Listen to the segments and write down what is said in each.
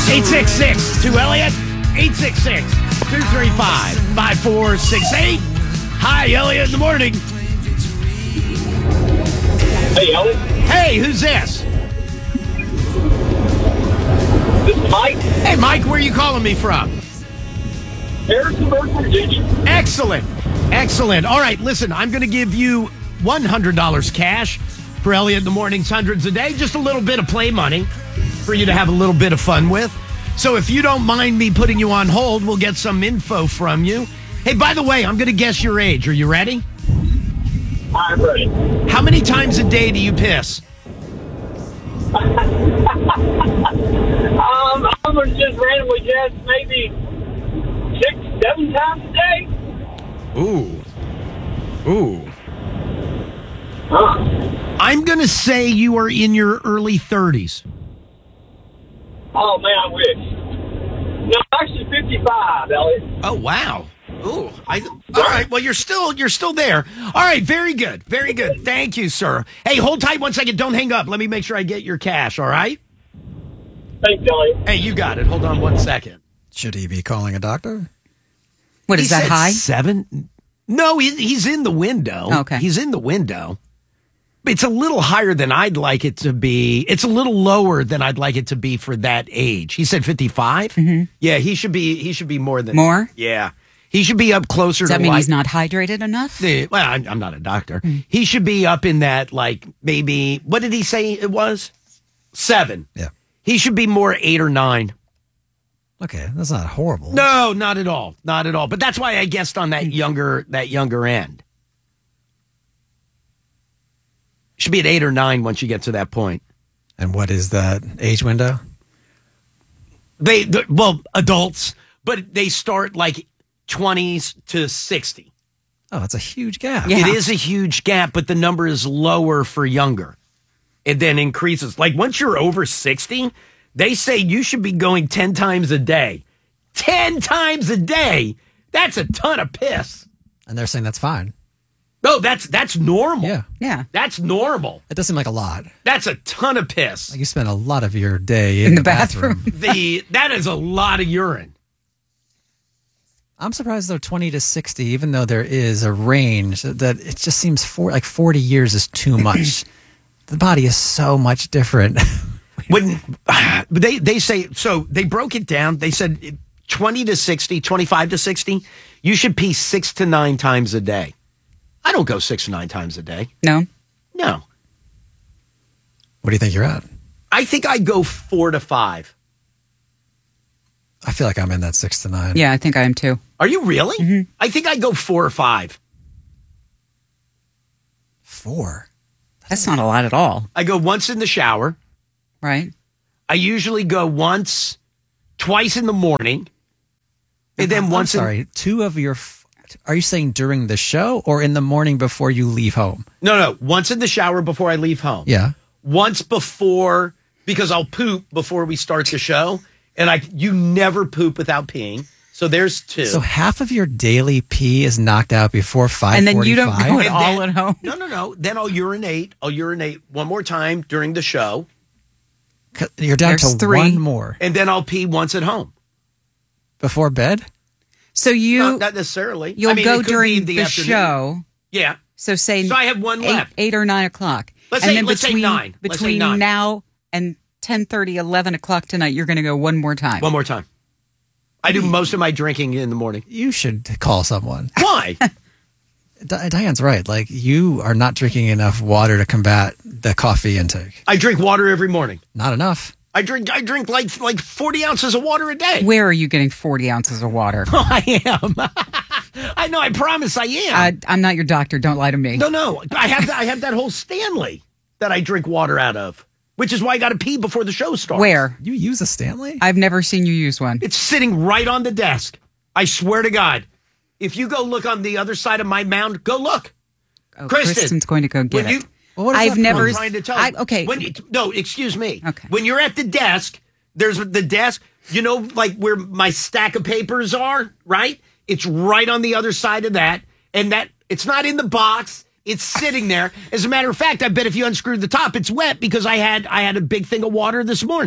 866 to Elliot. 866-235-5468. Hi, Elliot in the morning. Hey, Elliot. Hey, who's this? This is Mike. Hey, Mike, where are you calling me from? Harrisonburg, Virginia. Excellent. Excellent. All right, listen, I'm going to give you $100 cash for Elliot in the Morning's Hundreds a Day. Just a little bit of play money for you to have a little bit of fun with. So if you don't mind me putting you on hold, we'll get some info from you. Hey, by the way, I'm going to guess your age. Are you ready? I'm ready. How many times a day do you piss? I'm going to just randomly guess maybe 6-7 times a day. Ooh. Huh. I'm going to say you are in your early 30s. Oh, man, I wish. No, actually 55, Elliot. Oh, wow. Ooh. All right. Well, you're still there. All right. Very good. Very good. Thank you, sir. Hey, hold tight 1 second. Don't hang up. Let me make sure I get your cash. All right. Thanks, Elliot. Hey, you got it. Hold on 1 second. Should he be calling a doctor? What is that, high? 7? No, he's in the window. Okay. He's in the window. It's a little higher than I'd like it to be. It's a little lower than I'd like it to be for that age. He said 55? Mm-hmm. Yeah, he should be more than... More? Yeah. He should be up closer to... Does that mean he's not hydrated enough? Well, I'm not a doctor. He should be up in that, like, maybe... What did he say it was? 7. Yeah. He should be more 8 or 9. Okay, that's not horrible. No, not at all. Not at all. But that's why I guessed on that younger end. Should be at 8 or 9 once you get to that point. And what is that age window? Well, adults, but they start like 20s to 60. Oh, that's a huge gap. Yeah. It is a huge gap, but the number is lower for younger. It then increases. Like once you're over 60, they say you should be going 10 times a day. 10 times a day? That's a ton of piss. And they're saying that's fine. No, that's normal. Yeah. Yeah. That's normal. It does seem like a lot. That's a ton of piss. Like you spend a lot of your day in the bathroom. That is a lot of urine. I'm surprised though 20 to 60, even though there is a range, that it just seems like 40 years is too much. The body is so much different. When they say, so they broke it down. They said 20 to 60, 25 to 60, you should pee 6 to 9 times a day. I don't go 6 to 9 times a day. No? No. What do you think you're at? I think I go 4 to 5. I feel like I'm in that 6 to 9. Yeah, I think I am too. Are you really? Mm-hmm. I think I go 4 or 5. 4? That's not a lot at all, I go once in the shower. right? I usually go twice in the morning. And then once I'm sorry, 2 of your... Are you saying during the show or in the morning before you leave home? No. Once in the shower before I leave home. Yeah. Once before, because I'll poop before we start the show. And you never poop without peeing. So there's 2. So half of your daily pee is knocked out before 5:45? And then you don't go And at all then- at home? No. Then I'll urinate. one more time during the show. You're down There's to 3. 1 more. And then I'll pee once at home. Before bed? So Not necessarily. you'll I mean, go it could be during the afternoon. show. Yeah. So say So I have 1 left. 8 or 9 o'clock. Let's and say- then let's say between, 9. Let's say Between 9. now and 10:30, 11 o'clock tonight, you're going to go one more time. One more time. I do most of my drinking in the morning. You should call someone. Why? Diane's right. Like, you are not drinking enough water to combat the coffee intake. I drink water every morning. Not enough. I drink like 40 ounces of water a day. Where are you getting 40 ounces of water? I am. I know. I promise I am. I'm not your doctor. Don't lie to me. No. I have that whole Stanley that I drink water out of, which is why I got to pee before the show starts. Where? You use a Stanley? I've never seen you use one. It's sitting right on the desk. I swear to God. If you go look on the other side of my mound, go look. Oh, Kristen, Kristen's going to go get when it. Well, what is I've that never. I'm trying to tell you. Okay. No, excuse me. Okay. When you're at the desk, there's the desk, like where my stack of papers are, right? It's right on the other side of that. And it's not in the box. It's sitting there. As a matter of fact, I bet if you unscrewed the top, it's wet because I had a big thing of water this morning.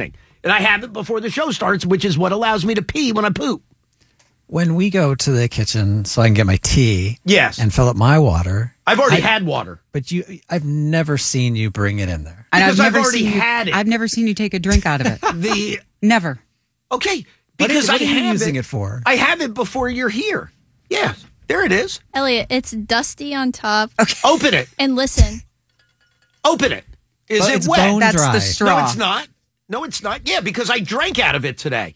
And I have it before the show starts, which is what allows me to pee when I poop. When we go to the kitchen so I can get my tea Yes. and fill up my water, I've already had water. but I've never seen you bring it in there. And Because I've never already seen had it. I've never seen you take a drink out of it. Never. Okay, What because are you I have using it. it for? I have it before you're here. Yeah, there it is. Elliot, it's dusty on top. Open it. And listen, Open it. Is But it it's wet? bone That's dry. the straw. No, it's not. No, it's not. Yeah, because I drank out of it today.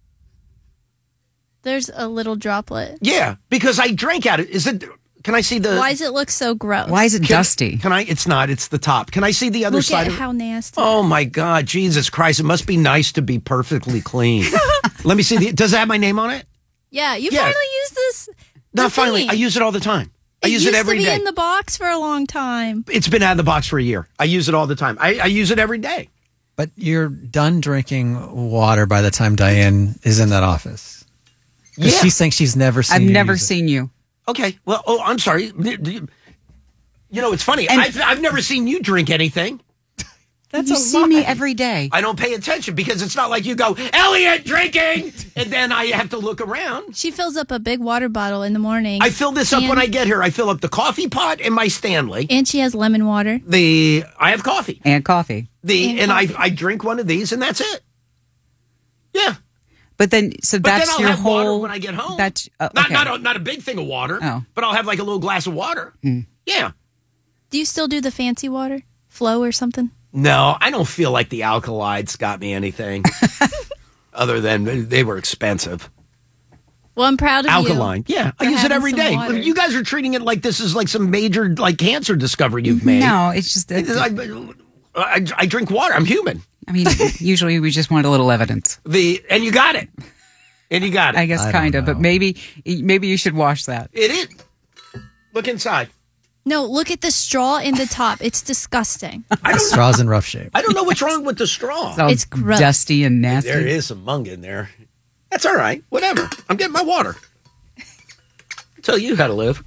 there's a little droplet. Yeah, because I drank out of it. Is it? Can I see the? Why does it look so gross? Why is it dusty? Can I? It's not. It's the top. Can I see the other Look side at of it? how nasty. Oh my God, Jesus Christ! It must be nice to be perfectly clean. Let me see. Does it have my name on it? Yeah, you Yeah. finally use this. Not finally. thing. I use it all the time. I use it every used to day. be in the box for a long time. It's been out of the box for a year. I use it all the time. I use it every day. But you're done drinking water by the time Diane is in that office. 'Cause Yeah. she's saying she's never seen I've you never use it. seen you. Okay. Well, I'm sorry. You know, it's funny. And- I've never seen you drink anything. You see me every day. I don't pay attention because it's not like you go, Elliot, drinking, and then I have to look around. She fills up a big water bottle in the morning. I fill this up when And- I get here. I fill up the coffee pot and my Stanley. And she has lemon water. I have coffee. And coffee. And I coffee. drink one of these and that's it. Yeah. But then, so But that's then I'll your have whole. water when I get home. That's not okay. not a big thing of water, Oh. but I'll have like a little glass of water. Yeah. Do you still do the fancy water? Flow or something? No, I don't feel like the alkalides got me anything other than they were expensive. Well, I'm proud of Alkaline. you. Yeah, I for use it having every some day. water. You guys are treating it like this is like some major like cancer discovery you've made. No, it's just that. I drink water. I'm human. I mean, usually we just want a little evidence. And you got it. And you got it. I guess I kind don't of, but know. maybe you should wash that. It is. Look inside. No, look at the straw in the top. It's disgusting. I don't. Straw's in rough shape. I don't know what's wrong with the straw. All It's gross. dusty and nasty. There is some mung in there. That's all right. Whatever. I'm getting my water. Tell you how to live.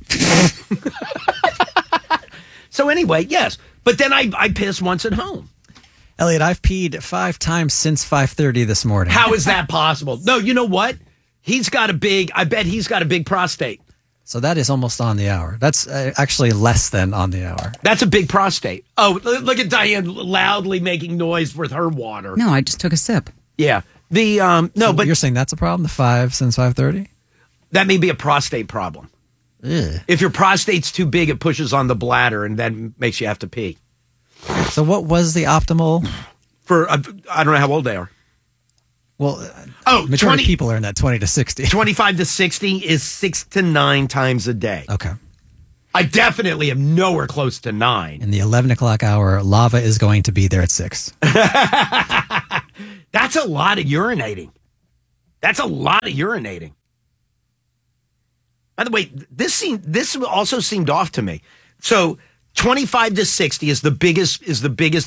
So anyway, yes. But then I piss once at home. Elliot, I've peed 5 times since 5:30 this morning. How is that possible? No, you know what? I bet he's got a big prostate. So that is almost on the hour. That's actually less than on the hour. That's a big prostate. Oh, look at Diane loudly making noise with her water. No, I just took a sip. Yeah. No, So but you're saying that's a problem, the 5 since 5:30? that may be a prostate problem. Ugh. If your prostate's too big, it pushes on the bladder and then makes you have to pee. So what was the optimal? For I don't know how old they are. Well, majority 20 of people are in that 20 to 60. 25 to 60 is 6 to 9 times a day. Okay. I definitely am nowhere close to 9. In the 11 o'clock hour, lava is going to be there at 6. That's a lot of urinating. That's a lot of urinating. By the way, this also seemed off to me. So 25 to 60 is the biggest age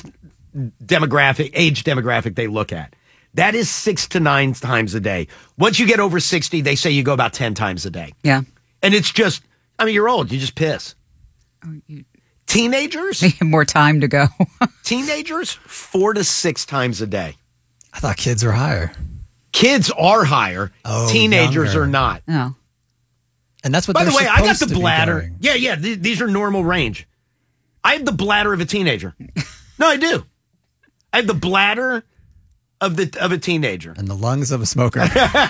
demographic they look at. That is 6 to 9 times a day. Once you get over 60, they say you go about 10 times a day. Yeah. And it's just, I mean, you're old. You just piss. Teenagers, They have more time to go. 4 to 6 times a day. I thought kids were higher. Kids are higher. Oh, Teenagers younger. are not. Oh. And that's what By the they're way, I got supposed the to be bladder. doing. Yeah. These are normal range. I have the bladder of a teenager. No, I do. I have the bladder of a teenager. And the lungs of a smoker.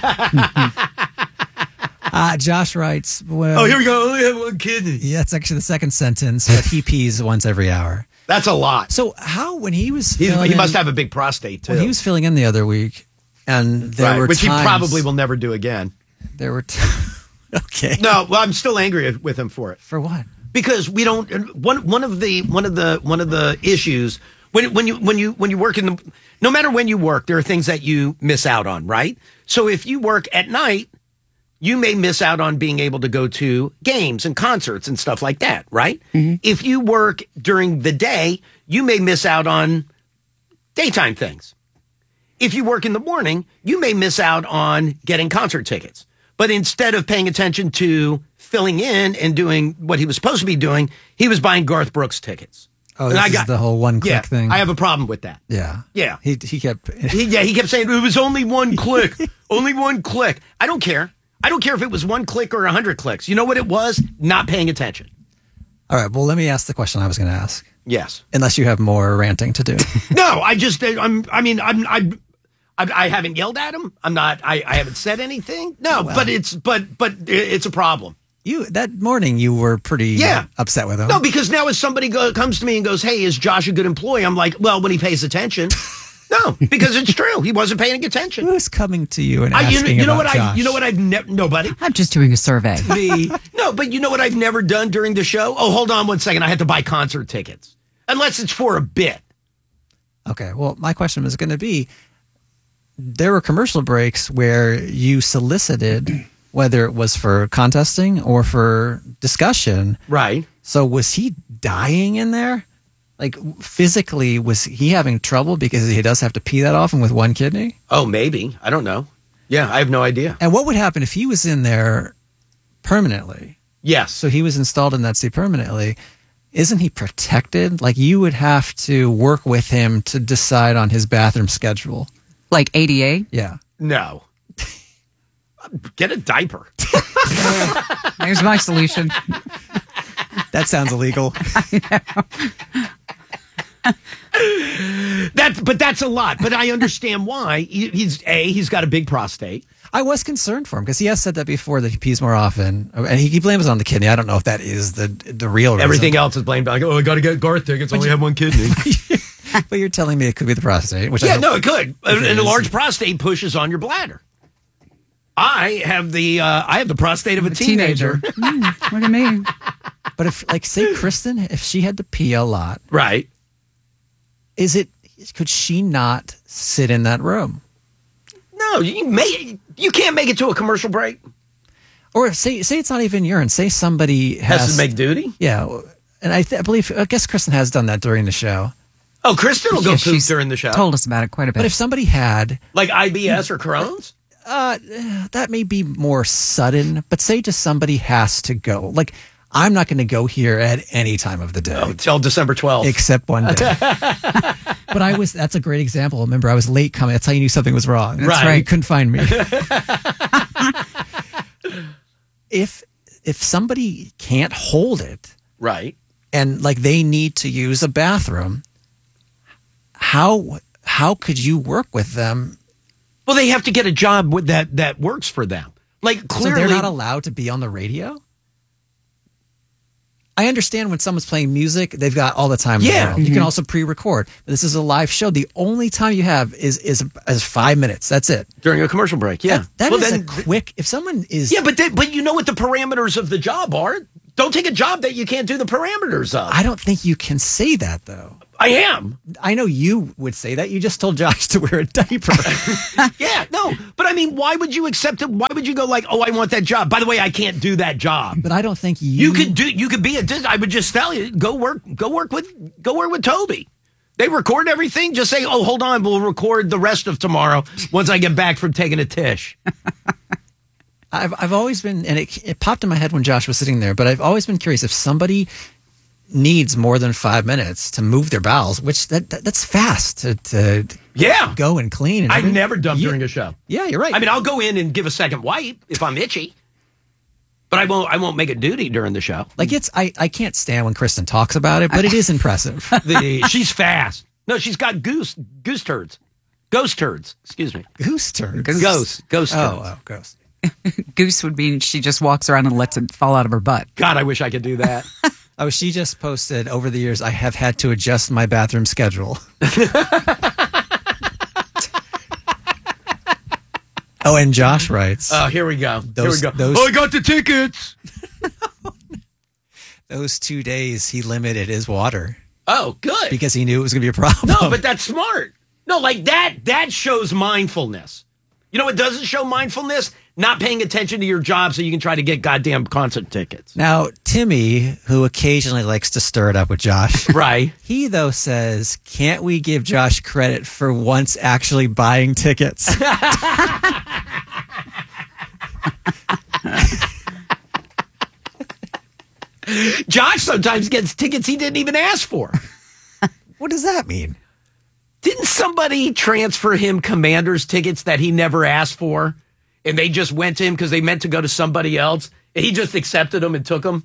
Josh writes, well, Oh, here we go. I only have one kidney. yeah, it's actually the second sentence, but he pees once every hour. That's a lot. So how, when he was He filling must in, have a big prostate too. when he was filling in the other week, and there Right, were which times, he probably will never do again. there were, okay. No, well, I'm still angry with him for it. For what? Because we don't. One of the issues when you work in the, no matter when you work, there are things that you miss out on, right? So if you work at night, you may miss out on being able to go to games and concerts and stuff like that, right? Mm-hmm. If you work during the day, you may miss out on daytime things. If you work in the morning, you may miss out on getting concert tickets. But instead of paying attention to filling in and doing what he was supposed to be doing, he was buying Garth Brooks tickets. Oh, And this I is got- the whole one-click Yeah, thing. I have a problem with that. Yeah. Yeah. He kept... He kept saying it was only one click. Only one click. I don't care. I don't care if it was one click or 100 clicks. You know what it was? Not paying attention. All right, well, let me ask the question I was going to ask. Yes. Unless you have more ranting to do. No, I haven't yelled at him. I haven't said anything. No, Well. but it's a problem. That morning you were pretty upset with him. No, because now if somebody comes to me and goes, "Hey, is Josh a good employee?" I'm like, "Well, when he pays attention." No, because it's true. He wasn't paying attention. Who's coming to you and asking you know about what Josh? You know what I've never nobody. I'm just doing a survey. No, but you know what I've never done during the show? Oh, hold on one second. I had to buy concert tickets. Unless it's for a bit. Okay, well, my question was going to be, there were commercial breaks where you solicited, whether it was for contesting or for discussion. Right. So was he dying in there? Like, physically, was he having trouble because he does have to pee that often with one kidney? Oh, maybe. I don't know. Yeah, I have no idea. And what would happen if he was in there permanently? Yes. So he was installed in that seat permanently. Isn't he protected? Like, you would have to work with him to decide on his bathroom schedule. Like ADA? Yeah. No. Get a diaper. There's my solution. That sounds illegal. But that's a lot. But I understand why. He's got a big prostate. I was concerned for him because he has said that before, that he pees more often, and he blames it on the kidney. I don't know if that is the real reason. Everything else is blamed. Like, I got to get Garth tickets. Only have one kidney. But you're telling me it could be the prostate, which Yeah, no, it could. And a large prostate pushes on your bladder. I have the prostate of a teenager. Look at me. But if, like, say Kristen, if she had to pee a lot, Right. could she not sit in that room? No, you can't make it to a commercial break. Or if, say it's not even urine. Say somebody Has to make duty. Yeah, and I guess Kristen has done that during the show. Oh, Kristen will go Yeah, poop she's during the show. Told us about it quite a bit. But if somebody had, Like IBS or Crohn's? that may be more sudden. But say just somebody has to go. Like, I'm not going to go here at any time of the day. Until December 12th. Except one day. But that's a great example. Remember, I was late coming. That's how you knew something was wrong. That's right. You couldn't find me. If somebody can't hold it Right. and, like, they need to use a bathroom, how could you work with them? Well, they have to get a job with that works for them. Like, clearly. So they're not allowed to be on the radio? I understand when someone's playing music, they've got all the time in the world. You can also pre-record. But this is a live show. The only time you have is 5 minutes. That's it. During a commercial break, yeah. That well, is then, a quick. If someone is, Yeah, but you know what the parameters of the job are? Don't take a job that you can't do the parameters of. I don't think you can say that, though. I am. I know you would say that. You just told Josh to wear a diaper. Yeah, no. But I mean, why would you accept it? Why would you go like, oh, I want that job? By the way, I can't do that job. But I don't think You could be I would just tell you, go work with Toby. They record everything. Just say, oh, hold on, we'll record the rest of tomorrow once I get back from taking a tish. I've always been, and it popped in my head when Josh was sitting there, but I've always been curious if somebody needs more than 5 minutes to move their bowels, which that's fast to Yeah. go and clean. And I've everything. never dumped during a show. Yeah, you're right. I mean, I'll go in and give a second wipe if I'm itchy, but I won't make a duty during the show. like I can't stand when Kristen talks about it, but it is impressive. She's fast. No, she's got ghost turds. Excuse me. Goose turd. Ghost turds. Oh, ghost. Goose would mean she just walks around and lets it fall out of her butt. God, I wish I could do that. Oh, she just posted, over the years, I have had to adjust my bathroom schedule. Oh, and Josh writes, Oh, here we go. Those- I got the tickets. those 2 days he limited his water Oh, good. because he knew it was going to be a problem. No, but that's smart. No, like that shows mindfulness. You know what doesn't show mindfulness? Not paying attention to your job so you can try to get goddamn concert tickets. Now, Timmy, who occasionally likes to stir it up with Josh, Right. he, though, says, can't we give Josh credit for once actually buying tickets? Josh sometimes gets tickets he didn't even ask for. What does that mean? Didn't somebody transfer him Commanders tickets that he never asked for? And they just went to him because they meant to go to somebody else? And he just accepted them and took them?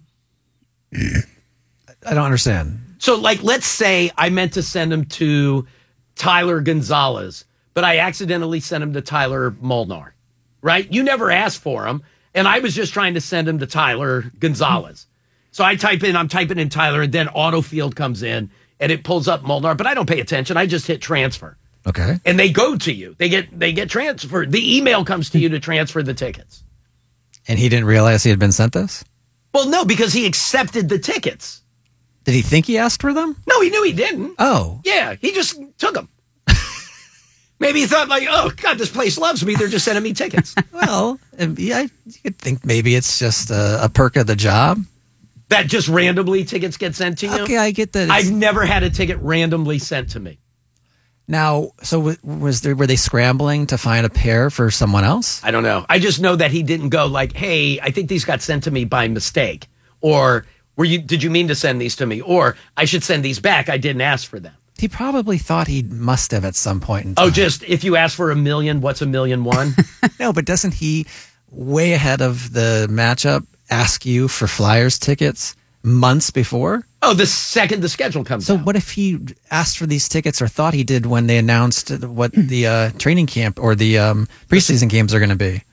I don't understand. So, like, let's say I meant to send him to Tyler Gonzalez, but I accidentally sent him to Tyler Molnar, right? You never asked for him, and I was just trying to send him to Tyler Gonzalez. So I'm typing in Tyler, and then autofield comes in, and it pulls up Molnar, but I don't pay attention. I just hit transfer. Okay. And they go to you. They get transferred. The email comes to you to transfer the tickets. And he didn't realize he had been sent this? Well, no, because he accepted the tickets. Did he think he asked for them? No, he knew he didn't. Oh. Yeah, he just took them. Maybe he thought, like, oh, God, this place loves me. They're just sending me tickets. Well, yeah, you could think maybe it's just a perk of the job. That just randomly tickets get sent to you? Okay, I get that. I've never had a ticket randomly sent to me. Now, so were they scrambling to find a pair for someone else? I don't know. I just know that he didn't go like, hey, I think these got sent to me by mistake. Or did you mean to send these to me? Or I should send these back. I didn't ask for them. He probably thought he must have at some point in time. Oh, just if you ask for $1 million, what's $1 million one? No, but doesn't he, way ahead of the matchup, ask you for Flyers tickets months before? Oh, the second the schedule comes So out. what if he asked for these tickets or thought he did when they announced what the training camp or the preseason games are going to be?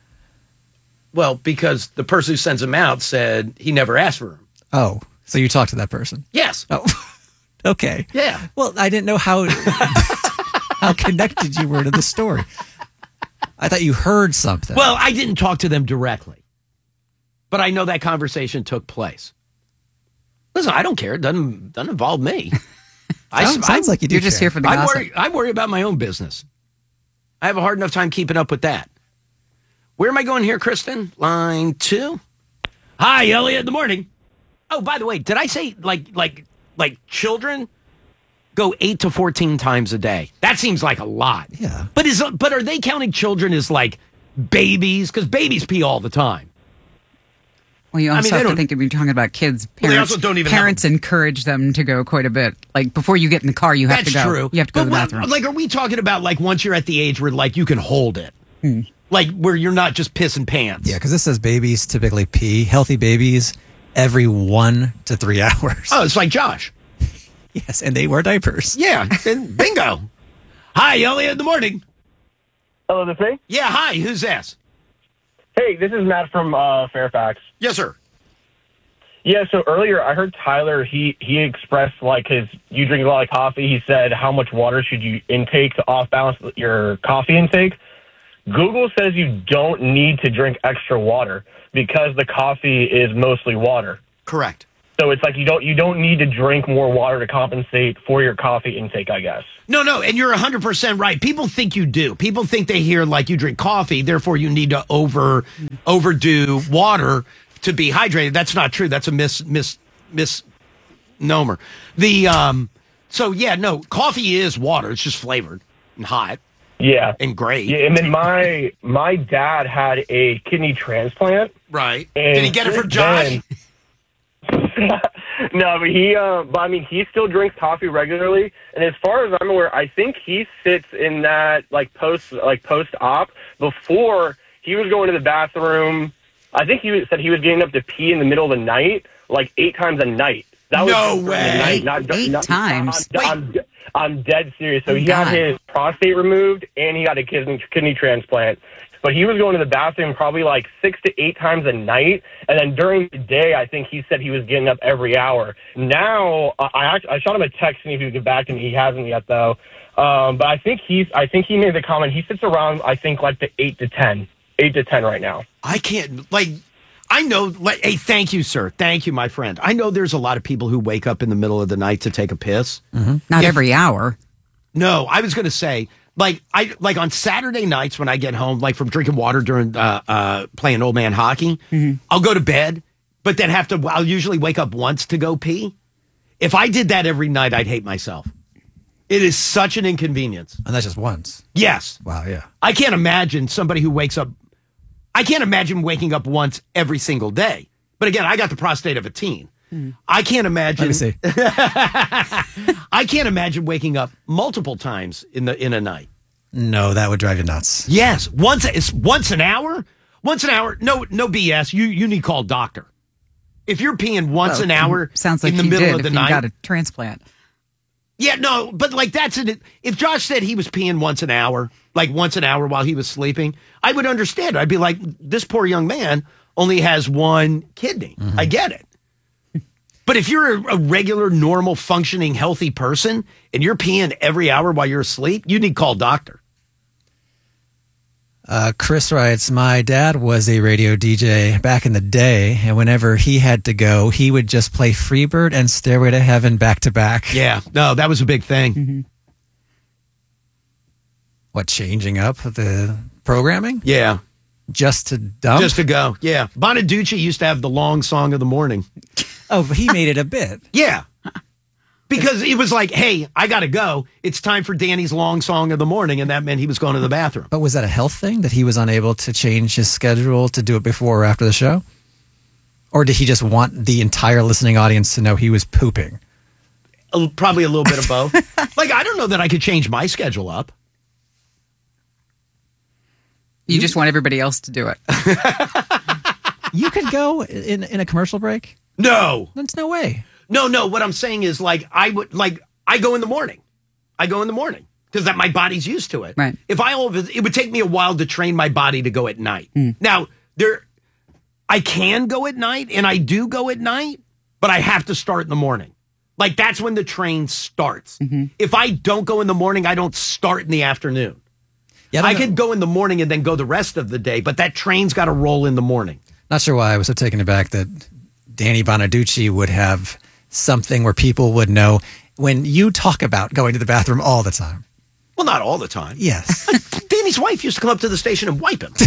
Well, because the person who sends them out said he never asked for them. Oh, so you talked to that person? Yes. Oh, okay. Yeah. Well, I didn't know how how connected you were to the story. I thought you heard something. Well, I didn't talk to them directly, but I know that conversation took place. Listen, I don't care. It doesn't involve me. Sounds like you do. You're just here for the gossip. I worry about my own business. I have a hard enough time keeping up with that. Where am I going here, Kristen? Line 2. Hi, Elliot. In the morning. Oh, by the way, did I say like children go 8 to 14 times a day? That seems like a lot. Yeah. But are they counting children as like babies? Because babies pee all the time. Well, you also they have to don't- think if you're talking about kids, Well, they parents, also don't even have parents encourage them to go quite a bit. Like before you get in the car, you have That's to go. true. You have to go to the But bathroom. like, are we talking about like once you're at the age where like you can hold it, like where you're not just pissing pants? Yeah, because this says babies typically pee, healthy babies, every 1 to 3 hours. Oh, it's like Josh. Yes, and they wear diapers. Yeah, and bingo. Hi, Elliot. In the morning. Hello, this me? Yeah, hi. Who's this? Hey, this is Matt from Fairfax. Yes, sir. Yeah, so earlier I heard Tyler, he expressed like you drink a lot of coffee. He said, how much water should you intake to off-balance your coffee intake? Google says you don't need to drink extra water because the coffee is mostly water. Correct. So it's like you don't need to drink more water to compensate for your coffee intake, I guess. No, and you're 100% right. People think you do. People think they hear like you drink coffee, therefore you need to overdo water to be hydrated. That's not true. That's a misnomer. So yeah, no, coffee is water. It's just flavored and hot Yeah. and great. Yeah, and then my dad had a kidney transplant. Right. And Did he get it from Josh? No, but he still drinks coffee regularly. And as far as I'm aware, I think he sits in that post-op. Before he was going to the bathroom, I think he said he was getting up to pee in the middle of the night, like 8 times a night. That was No during the way. night, Eight times? I'm dead serious. So Oh, he got God. his prostate removed and he got a kidney transplant. But he was going to the bathroom probably like 6 to 8 times a night. And then during the day, I think he said he was getting up every hour. Now, I shot him a text and if he would get back to me. He hasn't yet, though. But I think he made the comment. He sits around, I think, like the 8 to 10 right now. I can't, I know, hey, thank you, sir. Thank you, my friend. I know there's a lot of people who wake up in the middle of the night to take a piss. Not every hour. No, I was going to say, on Saturday nights when I get home, like from drinking water during playing old man hockey, I'll go to bed, but then I'll usually wake up once to go pee. If I did that every night, I'd hate myself. It is such an inconvenience. And that's just once. Yes. Wow, yeah. I can't imagine somebody who wakes up. I can't imagine waking up once every single day. But again, I got the prostate of a teen. I can't imagine. Let me see. I can't imagine waking up multiple times in a night. No, that would drive you nuts. Yes, once an hour. Once an hour. No BS. You need to call a doctor. If you're peeing once an hour, sounds like in the you middle did of the if night, you got a transplant. Yeah, no, but like that's it. If Josh said he was peeing once an hour while he was sleeping, I would understand. I'd be like, this poor young man only has one kidney. I get it. But if you're a regular, normal, functioning, healthy person and you're peeing every hour while you're asleep, you need to call a doctor. Chris writes, my dad was a radio DJ back in the day, and whenever he had to go, he would just play Freebird and Stairway to Heaven back to back. Yeah, no, that was a big thing. What, changing up the programming? Yeah. Just to dump? Just to go, yeah. Bonaducci used to have the long song of the morning. Oh, but he made it a bit. Yeah. Because it was like, hey, I got to go. It's time for Danny's long song of the morning, and that meant he was going to the bathroom. But was that a health thing, that he was unable to change his schedule to do it before or after the show? Or did he just want the entire listening audience to know he was pooping? Probably a little bit of both. Like, I don't know that I could change my schedule up. You just want everybody else to do it. You could go in a commercial break? No. There's no way. No. What I'm saying is, like, I go in the morning. I go in the morning because that my body's used to it. Right. It would take me a while to train my body to go at night. Now, I can go at night, and I do go at night, but I have to start in the morning. Like, that's when the train starts. If I don't go in the morning, I don't start in the afternoon. Yeah, I could go in the morning and then go the rest of the day, but that train's got to roll in the morning. Not sure why I was so taken aback that Danny Bonaducci would have something where people would know when you talk about going to the bathroom all the time. Well, not all the time. Yes. Danny's wife used to come up to the station and wipe him.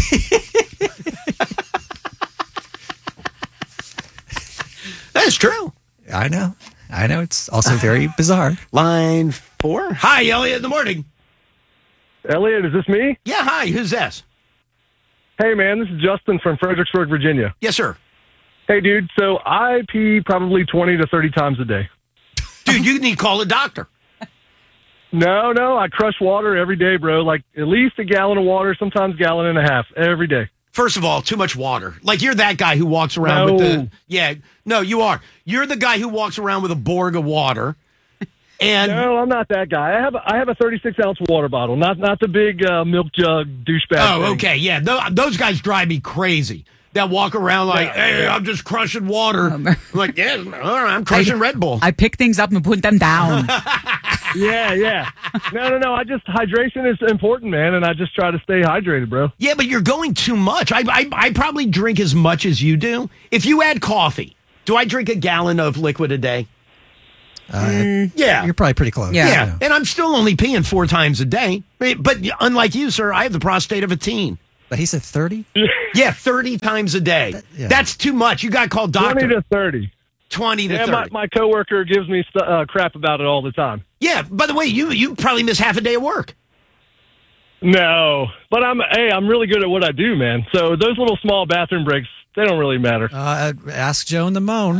That is true. I know. It's also very bizarre. Line 4. Hi, Elliot, in the morning. Elliot, is this me? Yeah, hi. Who's this? Hey, man, this is Justin from Fredericksburg, Virginia. Yes, sir. Hey, dude, so I pee probably 20 to 30 times a day. Dude, you need to call a doctor. No, I crush water every day, bro. Like, at least a gallon of water, sometimes gallon and a half every day. First of all, too much water. Like, you're that guy who walks around with the... Yeah, no, you are. You're the guy who walks around with a Borg of water. And no, I'm not that guy. I have a 36-ounce water bottle, not the big milk jug douchebag Oh, thing. okay, yeah. Those guys drive me crazy. That walk around like, hey, I'm just crushing water. I'm like, yeah, all right, I'm crushing Red Bull. I pick things up and put them down. Yeah. No. Hydration is important, man, and I just try to stay hydrated, bro. Yeah, but you're going too much. I probably drink as much as you do. If you add coffee, do I drink a gallon of liquid a day? Yeah. You're probably pretty close. Yeah. And I'm still only peeing 4 times a day. But unlike you, sir, I have the prostate of a teen. But he said 30? Yeah, 30 times a day. Yeah. That's too much. You got to call doctor. 20 to 30. 20 to Yeah, 30. my coworker gives me crap about it all the time. Yeah, by the way, you probably miss half a day of work. No, but I'm really good at what I do, man. So those little small bathroom breaks, they don't really matter. Ask Joan the Moan.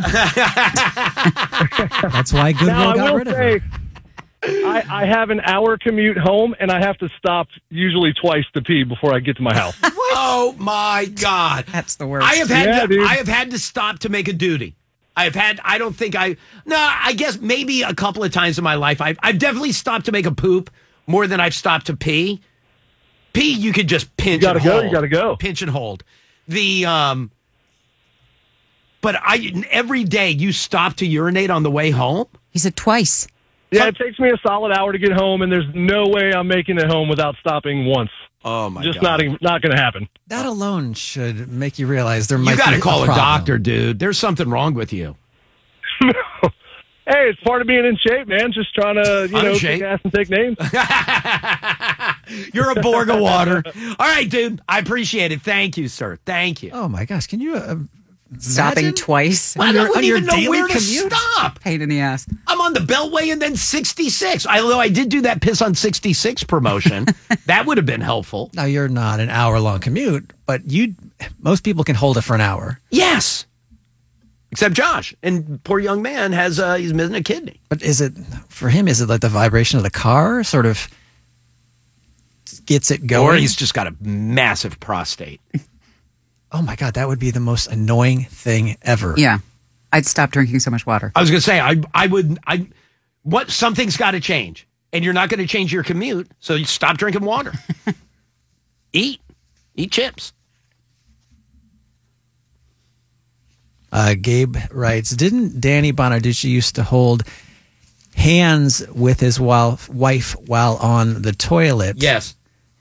That's why Goodwill Now, I got will rid of say, her. I have an hour commute home, and I have to stop usually twice to pee before I get to my house. Oh my God, That's the worst. I have had Yeah, dude. I have had to stop to make a duty. I guess maybe a couple of times in my life I've definitely stopped to make a poop more than I've stopped to pee. Pee, you could just pinch and hold. You gotta go. Pinch and hold. But every day you stop to urinate on the way home. He said twice. Yeah, it takes me a solid hour to get home, and there's no way I'm making it home without stopping once. Oh my Just God. not going to happen. That alone should make you realize there might You be got to call a problem. doctor, dude. There's something wrong with you. Hey, it's part of being in shape, man. Just trying to, I'm in kick shape. ass and take names. You're a Borg of water. All right, dude. I appreciate it. Thank you, sir. Thank you. Oh, my gosh. Can you Stopping imagine? twice. I your- wouldn't on your even know daily where to commute? stop. Pain in the ass. I'm on the Beltway and then 66. Although I did do that Piss on 66 promotion. That would have been helpful. Now, you're not an hour-long commute, but most people can hold it for an hour. Yes. except Josh. And poor young man he's missing a kidney. But is it like the vibration of the car sort of gets it going? Or he's just got a massive prostate. Oh my God, that would be the most annoying thing ever. Yeah. I'd stop drinking so much water. I was going to say, something's got to change. And you're not going to change your commute, so you stop drinking water. Eat chips. Gabe writes, didn't Danny Bonaducci used to hold hands with his wife while on the toilet? Yes.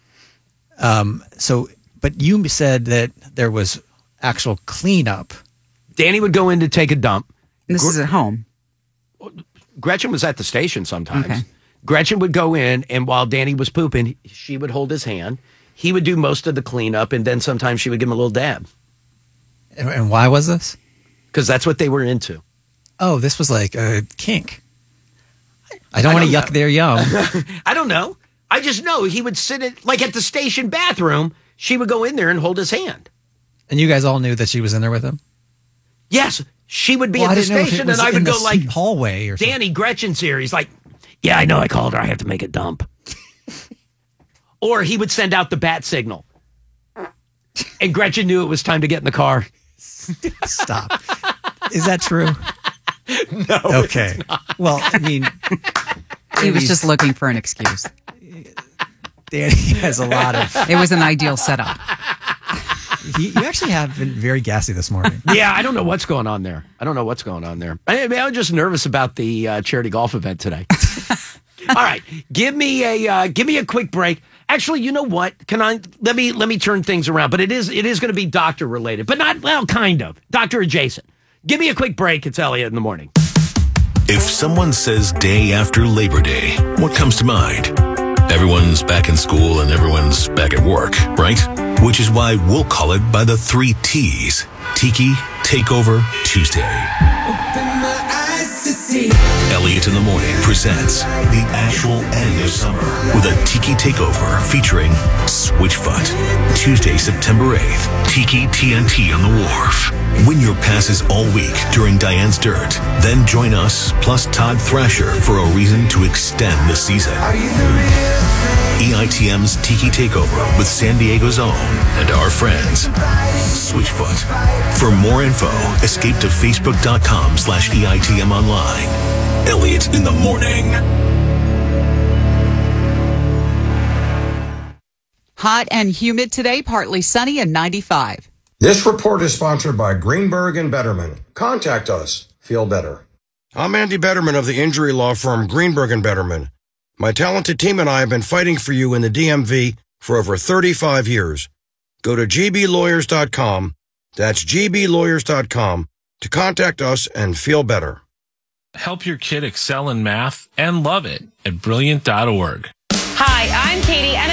But you said that there was actual cleanup. Danny would go in to take a dump. And this is at home. Gretchen was at the station sometimes. Okay. Gretchen would go in, and while Danny was pooping, she would hold his hand. He would do most of the cleanup, and then sometimes she would give him a little dab. And why was this? Because that's what they were into. Oh, this was like a kink. I don't want to yuck their yum. I don't know. I just know he would sit at the station bathroom. She would go in there and hold his hand. And you guys all knew that she was in there with him? Yes. She would be at the station, and I would go like, hallway or something. Danny, Gretchen's here. He's like, yeah, I know I called her. I have to make a dump. Or he would send out the bat signal. And Gretchen knew it was time to get in the car. Stop. Is that true? No. Okay. Well, I mean, He was just looking for an excuse. Danny has a lot of. It was an ideal setup. You actually have been very gassy this morning. Yeah, I don't know what's going on there. I was just nervous about the charity golf event today. All right, give me a quick break. Actually, you know what? Let me turn things around. But it is going to be doctor related, but not, well, kind of doctor adjacent. Give me a quick break. It's Elliot in the morning. If someone says day after Labor Day, what comes to mind? Everyone's back in school and everyone's back at work, right? Which is why we'll call it by the 3 T's. Tiki Takeover Tuesday. Elliot in the Morning presents the actual end of summer with a Tiki Takeover featuring Switchfoot. Tuesday, September 8th, Tiki TNT on the Wharf. Win your passes all week during Diane's Dirt. Then join us plus Todd Thrasher for a reason to extend the season. EITM's Tiki Takeover with San Diego's own and our friends, Switchfoot. For more info, escape to facebook.com/EITM online. Elliot in the Morning. Hot and humid today, partly sunny and 95. This report is sponsored by Greenberg and Betterman. Contact us. Feel better. I'm Andy Betterman of the injury law firm Greenberg and Betterman. My talented team and I have been fighting for you in the DMV for over 35 years. Go to gblawyers.com, that's gblawyers.com, to contact us and feel better. Help your kid excel in math and love it at Brilliant.org. Hi, I'm Katie, and